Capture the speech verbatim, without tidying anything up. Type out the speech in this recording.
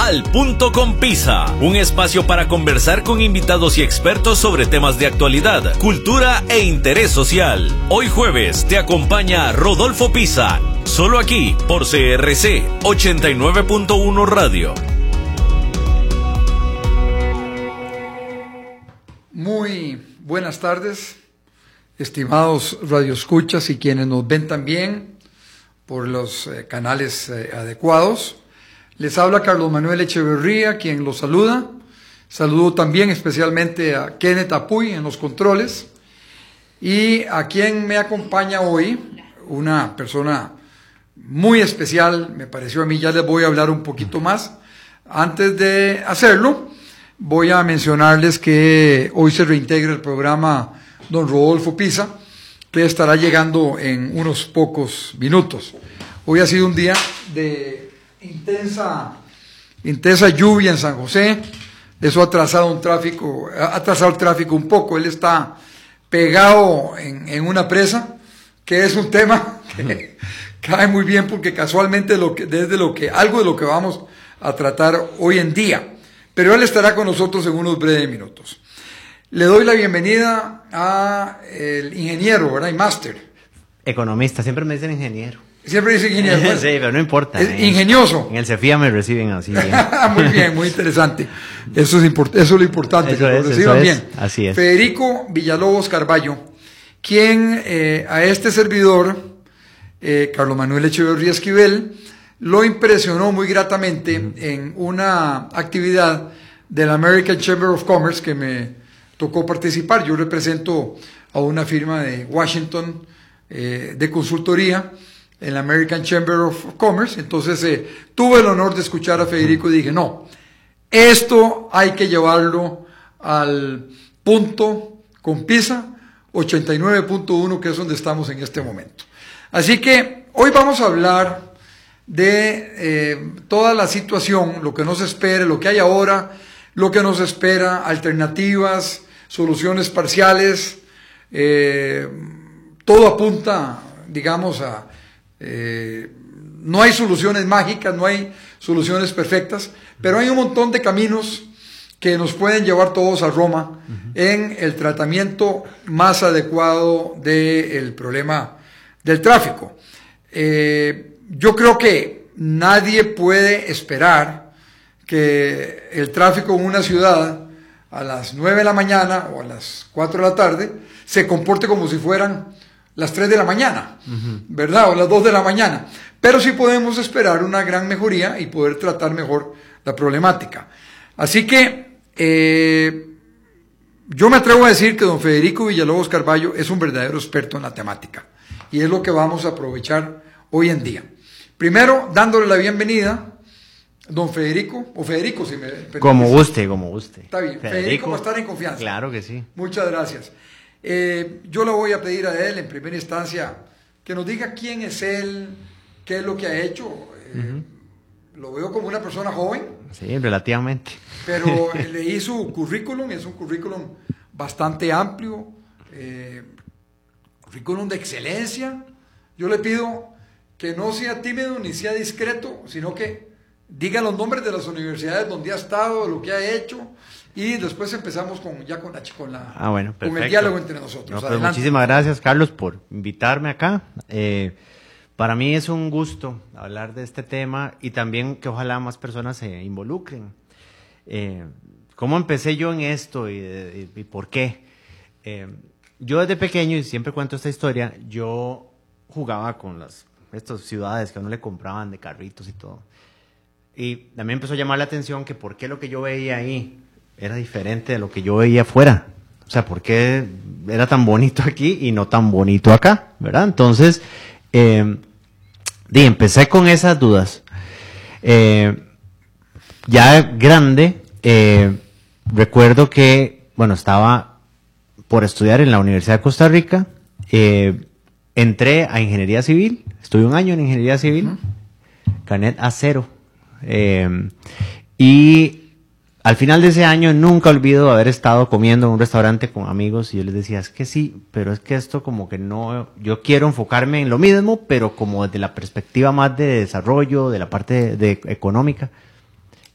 Al Punto con Pisa, un espacio para conversar con invitados y expertos sobre temas de actualidad, cultura e interés social. Hoy jueves te acompaña Rodolfo Pisa, solo aquí por C R C ochenta y nueve punto uno Radio. Muy buenas tardes, estimados radioescuchas y quienes nos ven también por los eh, canales eh, adecuados. Les habla Carlos Manuel Echeverría, quien los saluda. Saludo también especialmente a Kenneth Apuy en los controles. Y a quien me acompaña hoy, una persona muy especial, me pareció a mí, ya les voy a hablar un poquito más. Antes de hacerlo, voy a mencionarles que hoy se reintegra el programa don Rodolfo Pisa, que estará llegando en unos pocos minutos. Hoy ha sido un día de intensa, intensa lluvia en San José. Eso ha atrasado un tráfico, ha atrasado el tráfico un poco. Él está pegado en, en una presa, que es un tema que cae muy bien porque casualmente lo que, desde lo que, algo de lo que vamos a tratar hoy en día. Pero él estará con nosotros en unos breves minutos. Le doy la bienvenida a el ingeniero, ¿verdad? Y máster. Economista, siempre me dicen ingeniero. Siempre dice ingeniero. Bueno, sí, pero no importa. Es ingenioso. En el CEFIA me reciben así bien. Muy bien, muy interesante. Eso es, import eso es lo importante, eso que lo es, reciban eso bien. Es, así es. Federico Villalobos Carballo, quien eh, a este servidor, eh, Carlos Manuel Echeverría Esquivel, lo impresionó muy gratamente uh-huh. en una actividad del American Chamber of Commerce que me tocó participar. Yo represento a una firma de Washington eh, de consultoría en la American Chamber of Commerce. Entonces eh, tuve el honor de escuchar a Federico y dije, no, esto hay que llevarlo al punto con Pisa ochenta y nueve punto uno, que es donde estamos en este momento. Así que hoy vamos a hablar de eh, toda la situación, lo que nos espera, lo que hay ahora, lo que nos espera, alternativas, soluciones parciales. Eh, todo apunta, digamos, a Eh, no hay soluciones mágicas, no hay soluciones perfectas, pero hay un montón de caminos que nos pueden llevar todos a Roma uh-huh. en el tratamiento más adecuado del problema del tráfico. Eh, yo creo que nadie puede esperar que el tráfico en una ciudad a las nueve de la mañana o a las cuatro de la tarde se comporte como si fueran las tres de la mañana, uh-huh. ¿verdad? O las dos de la mañana. Pero sí podemos esperar una gran mejoría y poder tratar mejor la problemática. Así que eh, yo me atrevo a decir que don Federico Villalobos Carballo es un verdadero experto en la temática. Y es lo que vamos a aprovechar hoy en día. Primero, dándole la bienvenida, don Federico, o Federico, si me permite. Como guste, como guste. Está bien, Federico, Federico va a estar en confianza. Claro que sí. Muchas gracias. Eh, yo le voy a pedir a él en primera instancia que nos diga quién es él, qué es lo que ha hecho. Eh, uh-huh. Lo veo como una persona joven. Sí, relativamente. Pero leí su currículum, es un currículum bastante amplio, eh, currículum de excelencia. Yo le pido que no sea tímido ni sea discreto, sino que diga los nombres de las universidades donde ha estado, lo que ha hecho. Y después empezamos con, ya con, la, con, la, ah, bueno, con el diálogo entre nosotros. No, pues muchísimas gracias, Carlos, por invitarme acá. Eh, para mí es un gusto hablar de este tema y también que ojalá más personas se involucren. Eh, ¿Cómo empecé yo en esto y, y, y por qué? Eh, yo desde pequeño, y siempre cuento esta historia, yo jugaba con las estas ciudades que a uno le compraban de carritos y todo. Y también empezó a llamar la atención que por qué lo que yo veía ahí era diferente de lo que yo veía afuera. O sea, ¿por qué era tan bonito aquí y no tan bonito acá? ¿Verdad? Entonces, eh, y empecé con esas dudas. Eh, ya grande, eh, recuerdo que, bueno, estaba por estudiar en la Universidad de Costa Rica. Eh, entré a Ingeniería Civil. Estuve un año en Ingeniería Civil. Uh-huh. Carnet A cero. Eh, y al final de ese año nunca olvido haber estado comiendo en un restaurante con amigos y yo les decía, es que sí, pero es que esto como que no, yo quiero enfocarme en lo mismo, pero como desde la perspectiva más de desarrollo, de la parte de, de económica.